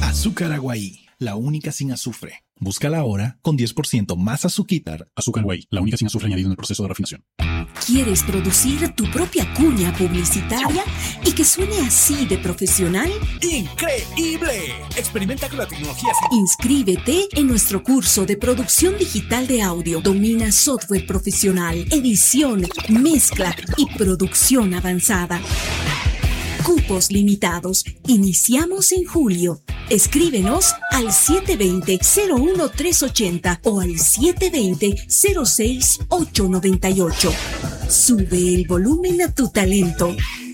Azúcar Aguaí, la única sin azufre. Búscala ahora con 10% más azuquitar. Azúcar Aguaí, la única sin azufre añadido en el proceso de refinación. ¿Quieres producir tu propia cuña publicitaria y que suene así de profesional? ¡Increíble! Experimenta con la tecnología. Inscríbete en nuestro curso de producción digital de audio. Domina software profesional, edición, mezcla y producción avanzada. Cupos limitados. Iniciamos en julio. Escríbenos al 720-01380 o al 720-06898. Sube el volumen a tu talento.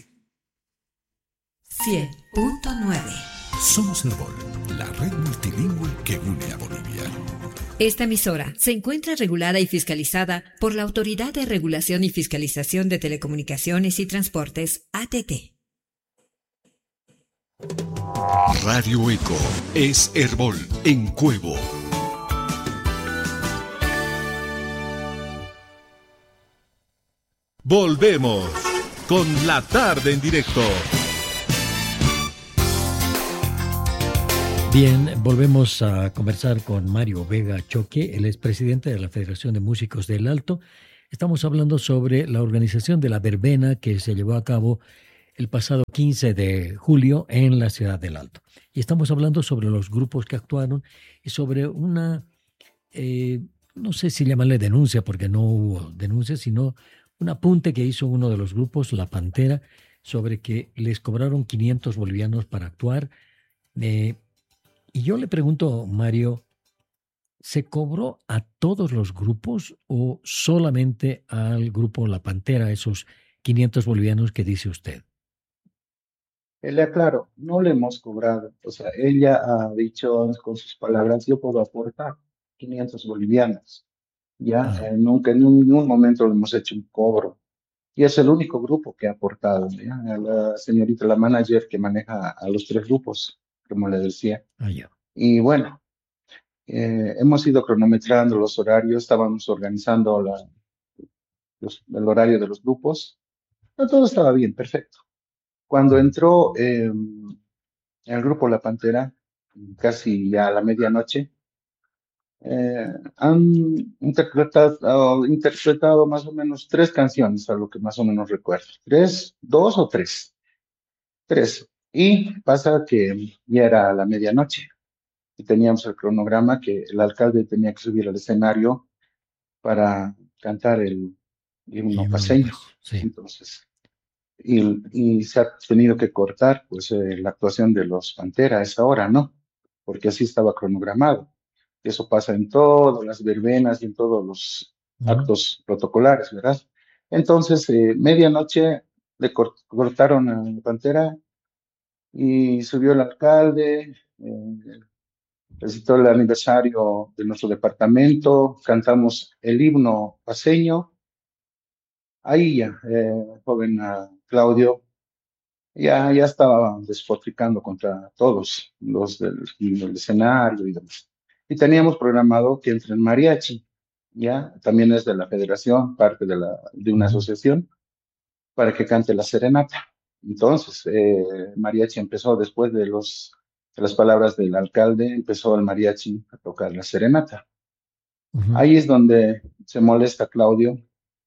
100.9. Somos Herbol, la red multilingüe que une a Bolivia. Esta emisora se encuentra regulada y fiscalizada por la Autoridad de Regulación y Fiscalización de Telecomunicaciones y Transportes, ATT. Radio Eco es Herbol en Cuevo. Volvemos con la tarde en directo. Bien, volvemos a conversar con Mario Vega Choque, él es presidente de la Federación de Músicos del Alto. Estamos hablando sobre la organización de la verbena que se llevó a cabo el pasado 15 de julio en la ciudad del Alto. Y estamos hablando sobre los grupos que actuaron y sobre una, no sé si llamarle denuncia, porque no hubo denuncia, sino un apunte que hizo uno de los grupos, La Pantera, sobre que les cobraron 500 bolivianos para actuar. Y yo le pregunto, Mario, ¿se cobró a todos los grupos o solamente al grupo La Pantera, esos 500 bolivianos que dice usted? Le aclaro, no le hemos cobrado. O sea, ella ha dicho con sus palabras, yo puedo aportar 500 bolivianos. Ya, nunca en ningún momento le hemos hecho un cobro. Y es el único grupo que ha aportado, ¿ya? A la señorita, la manager que maneja a los tres grupos, como le decía. Y bueno, hemos ido cronometrando los horarios, estábamos organizando el horario de los grupos. Pero todo estaba bien, perfecto. Cuando entró el grupo La Pantera, casi ya a la medianoche, han interpretado más o menos 3 canciones, a lo que más o menos recuerdo. 3, 2 o 3. 3. Y pasa que ya era la medianoche y teníamos el cronograma que el alcalde tenía que subir al escenario para cantar el himno paceño. Sí. Entonces, y se ha tenido que cortar pues la actuación de los Pantera a esa hora, ¿no? Porque así estaba cronogramado. Eso pasa en todas las verbenas y en todos los actos protocolares, ¿verdad? Entonces, medianoche le cortaron a la Pantera y subió el alcalde, recitó el aniversario de nuestro departamento, cantamos el himno paceño. Ahí ya, joven Claudio, ya estaba despotricando contra todos los del escenario y demás. Y teníamos programado que entre el mariachi, ya, también es de la federación, parte de una asociación, para que cante la serenata. Entonces, mariachi empezó después de las palabras del alcalde, empezó el mariachi a tocar la serenata. Ahí es donde se molesta Claudio,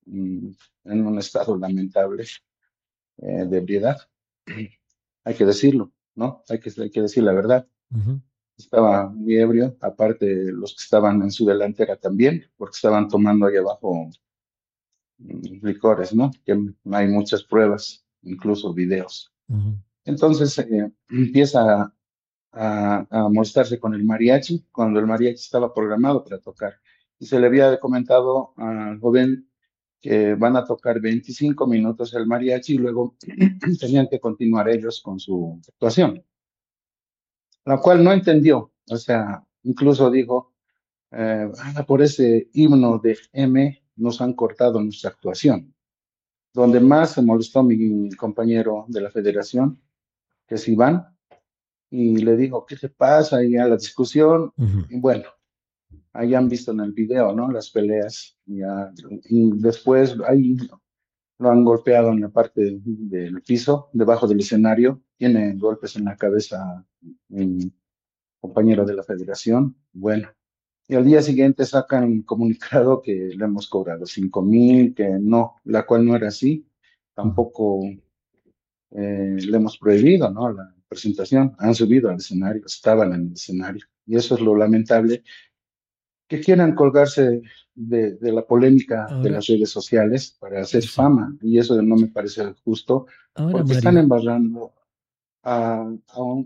en un estado lamentable de ebriedad. Hay que decirlo, ¿no? Hay que decir la verdad. Estaba muy ebrio, aparte los que estaban en su delantera también, porque estaban tomando ahí abajo licores, ¿no? Que hay muchas pruebas, incluso videos. Entonces empieza a molestarse con el mariachi, cuando el mariachi estaba programado para tocar. Y se le había comentado al joven que van a tocar 25 minutos el mariachi y luego tenían que continuar ellos con su actuación, la cual no entendió. O sea, incluso dijo, por ese himno de M nos han cortado nuestra actuación. Donde más se molestó mi compañero de la federación, que es Iván, y le dijo, ¿qué te pasa? Y a la discusión, y bueno, ahí han visto en el video, ¿no? Las peleas, y después ahí lo han golpeado en la parte del piso, debajo del escenario, tiene golpes en la cabeza compañero de la federación. Bueno, y al día siguiente sacan un comunicado que le hemos cobrado 5,000, que no, la cual no era así. Tampoco le hemos prohibido, ¿no?, la presentación. Han subido al escenario, estaban en el escenario. Y eso es lo lamentable, que quieran colgarse de la polémica de las redes sociales para hacer fama. Y eso no me parece justo, porque están embarrando al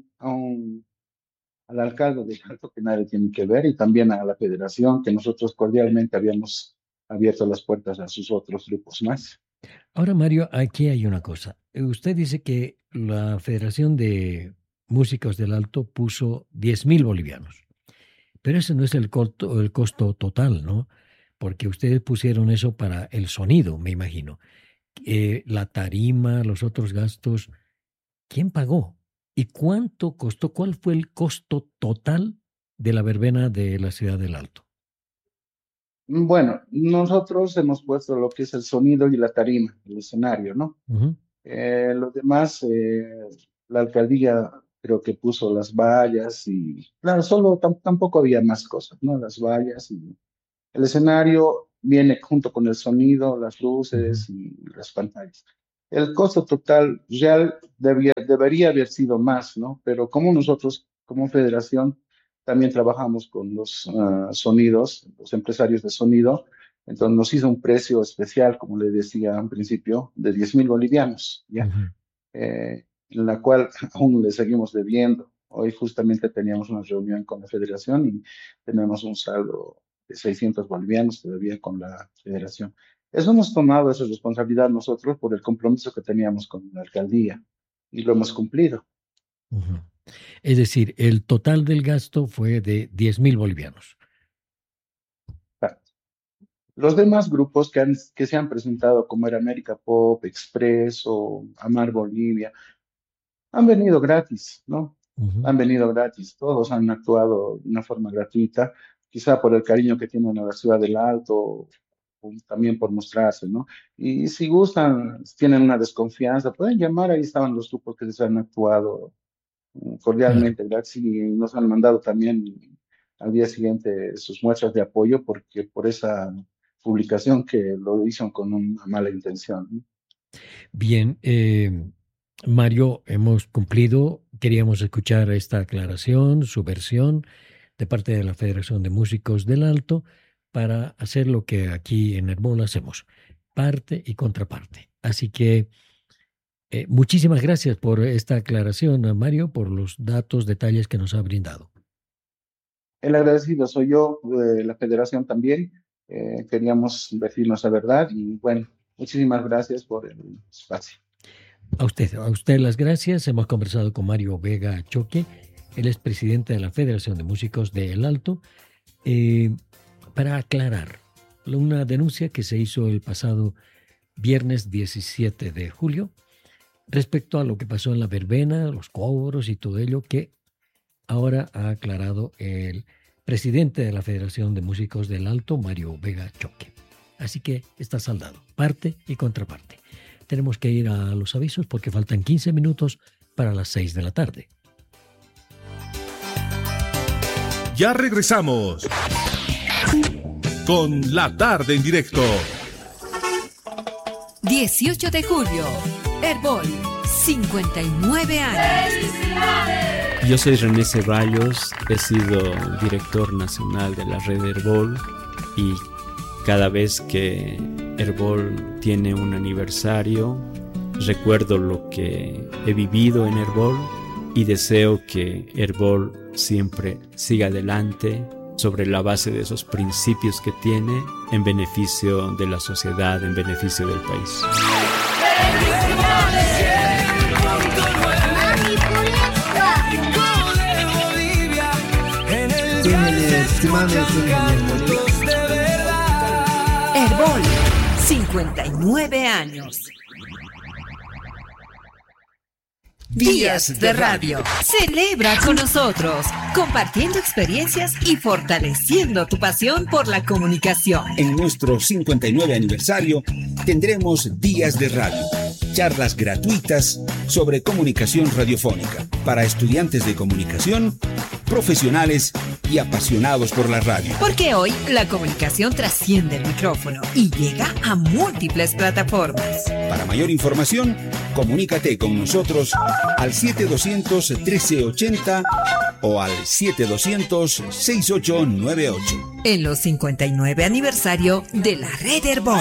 alcalde de Alto, que nadie tiene que ver, y también a la federación, que nosotros cordialmente habíamos abierto las puertas a sus otros grupos más. Ahora, Mario, aquí hay una cosa. Usted dice que la Federación de Músicos del Alto puso 10,000 bolivianos, pero ese no es el costo total, ¿no? Porque ustedes pusieron eso para el sonido, me imagino. La tarima, los otros gastos, ¿quién pagó? ¿Y cuánto costó? ¿Cuál fue el costo total de la verbena de la ciudad del Alto? Bueno, nosotros hemos puesto lo que es el sonido y la tarima, el escenario, ¿no? Uh-huh. Lo demás, la alcaldía creo que puso las vallas y, claro, tampoco había más cosas, ¿no? Las vallas y el escenario viene junto con el sonido, las luces y las pantallas. El costo total real debería haber sido más, ¿no? Pero como nosotros, como federación, también trabajamos con los sonidos, los empresarios de sonido, entonces nos hizo un precio especial, como le decía al principio, de 10,000 bolivianos, ¿ya? En la cual aún le seguimos debiendo. Hoy justamente teníamos una reunión con la federación y tenemos un saldo de 600 bolivianos todavía con la federación. Eso hemos tomado esa responsabilidad nosotros por el compromiso que teníamos con la alcaldía y lo hemos cumplido. Uh-huh. Es decir, el total del gasto fue de 10,000 bolivianos. Los demás grupos que se han presentado, como era América Pop, Express o Amar Bolivia, han venido gratis, ¿no? Uh-huh. Han venido gratis, todos han actuado de una forma gratuita, quizá por el cariño que tienen a la ciudad del Alto, también por mostrarse, ¿no? Y si gustan, tienen una desconfianza, pueden llamar, ahí estaban los grupos que les han actuado cordialmente, gracias, y nos han mandado también al día siguiente sus muestras de apoyo, porque por esa publicación que lo hicieron con una mala intención, ¿no? Bien, Mario, hemos cumplido. Queríamos escuchar esta aclaración, su versión de parte de la Federación de Músicos del Alto, para hacer lo que aquí en Herbol hacemos, parte y contraparte. Así que muchísimas gracias por esta aclaración, Mario, por los datos, detalles que nos ha brindado. El agradecido soy yo, la federación también. Queríamos decirnos la verdad y bueno, muchísimas gracias por el espacio. A usted las gracias. Hemos conversado con Mario Vega Choque, él es presidente de la Federación de Músicos de El Alto, para aclarar una denuncia que se hizo el pasado viernes 17 de julio respecto a lo que pasó en la verbena, los cobros y todo ello, que ahora ha aclarado el presidente de la Federación de Músicos del Alto, Mario Vega Choque. Así que está saldado, parte y contraparte. Tenemos que ir a los avisos porque faltan 15 minutos para las 6 de la tarde. Ya regresamos con La Tarde en Directo. 18 de julio, Herbol, 59 años. Yo soy René Ceballos, he sido director nacional de la red Herbol y cada vez que Herbol tiene un aniversario, recuerdo lo que he vivido en Herbol y deseo que Herbol siempre siga adelante sobre la base de esos principios que tiene en beneficio de la sociedad, en beneficio del país. Herbol, 59 años. Días de Radio. Celebra con nosotros, compartiendo experiencias y fortaleciendo tu pasión por la comunicación. En nuestro 59 aniversario tendremos Días de Radio, charlas gratuitas sobre comunicación radiofónica para estudiantes de comunicación profesionales y apasionados por la radio. Porque hoy la comunicación trasciende el micrófono y llega a múltiples plataformas. Para mayor información, comunícate con nosotros al 7200-1380 o al 7200-6898. En los 59 aniversario de la Red Herbol.